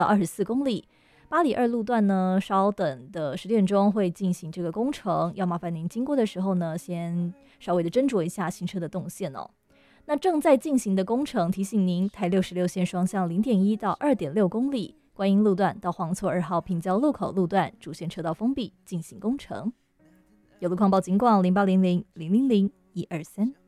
24公里。八里二路段呢，稍等的10点钟会进行这个工程，要麻烦您经过的时候呢，先稍微的斟酌一下行车的动线哦。那正在进行的工程，提醒您，台66线双向0.1到2.6公里，观音路段到黄厝2号平交路口路段主线车道封闭进行工程。有路况报警广0800 000 123。